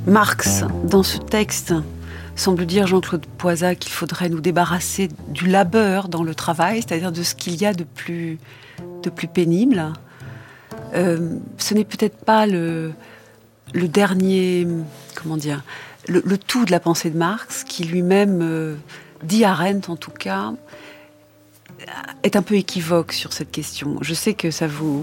Marx, dans ce texte, semble dire Jean-Claude Poisat qu'il faudrait nous débarrasser du labeur dans le travail, c'est-à-dire de ce qu'il y a de plus pénible. Ce n'est peut-être pas le dernier, le tout de la pensée de Marx, qui lui-même, dit Arendt en tout cas, est un peu équivoque sur cette question. Je sais que ça vous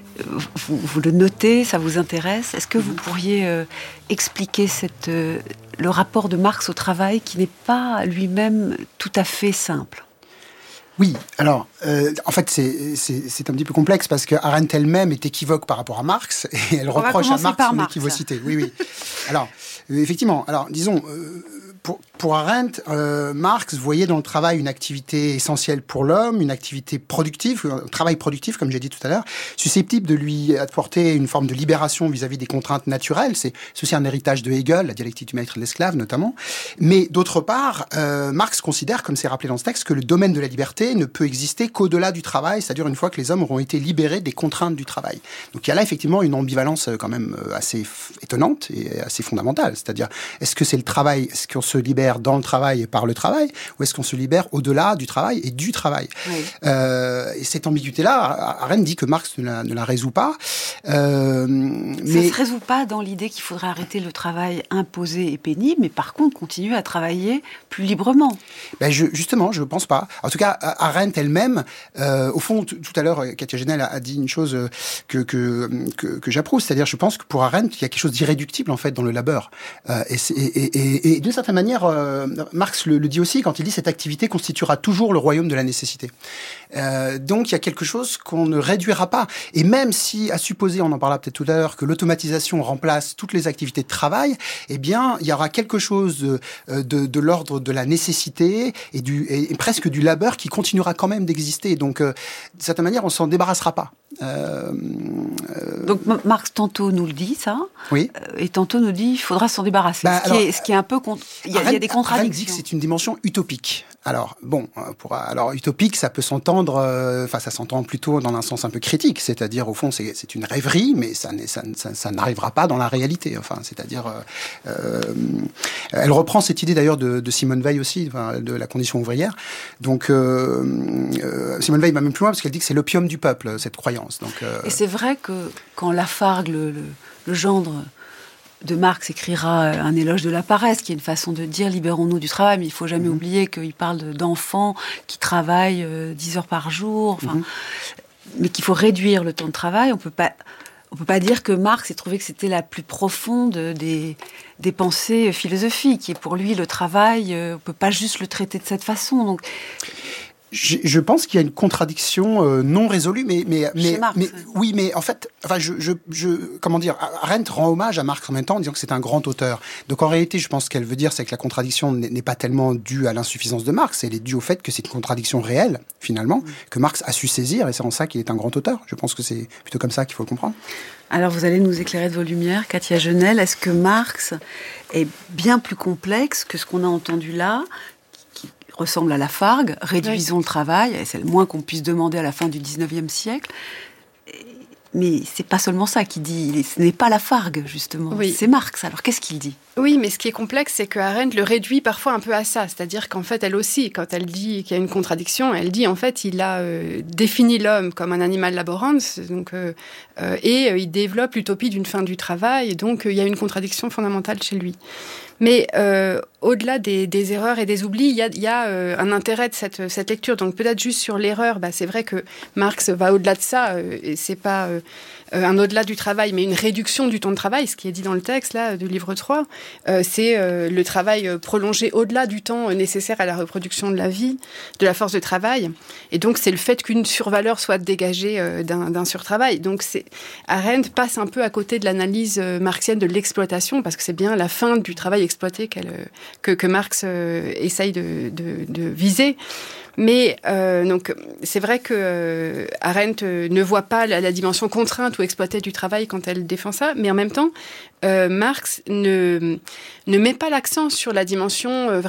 le notez, ça vous intéresse. Est-ce que vous pourriez expliquer le rapport de Marx au travail qui n'est pas lui-même tout à fait simple ? Oui, alors, en fait, c'est un petit peu complexe parce que Arendt elle-même est équivoque par rapport à Marx et elle reproche à Marx son équivocité. Oui. Alors, effectivement, disons, pour Arendt, Marx voyait dans le travail une activité essentielle pour l'homme, une activité productive, un travail productif, comme j'ai dit tout à l'heure, susceptible de lui apporter une forme de libération vis-à-vis des contraintes naturelles. C'est aussi un héritage de Hegel, la dialectique du maître et de l'esclave notamment. Mais d'autre part, Marx considère, comme c'est rappelé dans ce texte, que le domaine de la liberté ne peut exister qu'au-delà du travail, c'est-à-dire une fois que les hommes auront été libérés des contraintes du travail. Donc il y a là effectivement une ambivalence quand même assez étonnante et assez fondamentale. C'est-à-dire, est-ce que c'est le travail, est-ce qu'on se libère dans le travail et par le travail, ou est-ce qu'on se libère au-delà du travail et du travail ? Oui. Et cette ambiguïté-là, Arendt dit que Marx ne la résout pas. Ça ne se résout pas dans l'idée qu'il faudrait arrêter le travail imposé et pénible, mais par contre continuer à travailler plus librement. Justement, je ne pense pas. En tout cas, Arendt elle-même, au fond, tout à l'heure, Katia Genel a dit une chose que j'approuve, c'est-à-dire, je pense que pour Arendt, il y a quelque chose d'irréductible en fait dans le labeur. Et d'une certaine manière, Marx le dit aussi quand il dit cette activité constituera toujours le royaume de la nécessité. Donc il y a quelque chose qu'on ne réduira pas. Et même si, à supposer, on en parlera peut-être tout à l'heure, que l'automatisation remplace toutes les activités de travail, eh bien, il y aura quelque chose de l'ordre de la nécessité et presque du labeur qui continuera quand même d'exister. Donc, de certaine manière, on s'en débarrassera pas. Donc Marx tantôt nous le dit ça, oui. Et tantôt nous dit il faudra s'en débarrasser. Ce qui est un peu il y a des contradictions. Arendt dit que c'est une dimension utopique. Alors utopique, ça peut s'entendre, ça s'entend plutôt dans un sens un peu critique, c'est-à-dire au fond c'est une rêverie, mais ça n'arrivera pas dans la réalité. Enfin, c'est-à-dire, elle reprend cette idée d'ailleurs de Simone Weil aussi, de la condition ouvrière. Donc Simone Weil va même plus loin parce qu'elle dit que c'est l'opium du peuple, cette croyance. Donc, Et c'est vrai que quand Lafargue, le gendre de Marx, écrira un éloge de la paresse, qui est une façon de dire libérons-nous du travail, mais il ne faut jamais oublier qu'il parle d'enfants qui travaillent 10 heures par jour, mais qu'il faut réduire le temps de travail. On peut pas dire que Marx ait trouvé que c'était la plus profonde des pensées philosophiques. Et pour lui, le travail, on ne peut pas juste le traiter de cette façon. Donc, je pense qu'il y a une contradiction non résolue, mais Marx, oui, mais en fait, comment dire, Arendt rend hommage à Marx en même temps en disant que c'est un grand auteur. Donc en réalité, je pense ce qu'elle veut dire, c'est que la contradiction n'est pas tellement due à l'insuffisance de Marx, elle est due au fait que c'est une contradiction réelle, finalement, que Marx a su saisir, et c'est en ça qu'il est un grand auteur. Je pense que c'est plutôt comme ça qu'il faut le comprendre. Alors vous allez nous éclairer de vos lumières, Katia Genel. Est-ce que Marx est bien plus complexe que ce qu'on a entendu là, ressemble à Lafargue, réduisons le travail, et c'est le moins qu'on puisse demander à la fin du 19e siècle. Mais c'est pas seulement ça qu'il dit, ce n'est pas Lafargue, justement, c'est Marx. Alors qu'est-ce qu'il dit ? Oui, mais ce qui est complexe, c'est que Arendt le réduit parfois un peu à ça. C'est-à-dire qu'en fait, elle aussi, quand elle dit qu'il y a une contradiction, elle dit en fait, il a défini l'homme comme un animal laborans, donc, et il développe l'utopie d'une fin du travail, et donc il y a une contradiction fondamentale chez lui. Mais au-delà des erreurs et des oublis, il y a un intérêt de cette lecture. Donc peut-être juste sur l'erreur, c'est vrai que Marx va au-delà de ça, et c'est pas un au-delà du travail, mais une réduction du temps de travail, ce qui est dit dans le texte là, du livre 3. C'est le travail prolongé au-delà du temps nécessaire à la reproduction de la vie, de la force de travail. Et donc c'est le fait qu'une survaleur soit dégagée d'un surtravail. Donc Arendt passe un peu à côté de l'analyse marxienne de l'exploitation, parce que c'est bien la fin du travail exploité que Marx essaye de viser. Mais donc c'est vrai que Arendt ne voit pas la dimension contrainte ou exploitée du travail quand elle défend ça, mais en même temps Marx ne met pas l'accent sur la dimension